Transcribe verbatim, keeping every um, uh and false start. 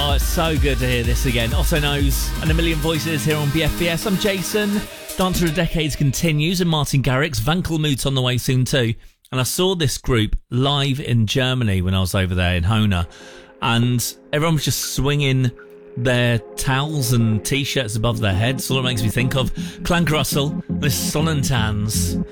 Oh, it's so good to hear this again. Otto Knows and A Million Voices here on B F B S. I'm Jason. Dance of the Decades continues, and Martin Garrix. Wankelmut on the way soon too. And I saw this group live in Germany when I was over there in Hona, and everyone was just swinging their towels and t-shirts above their heads. All it makes me think of Clank Russell, this Sonnentanz.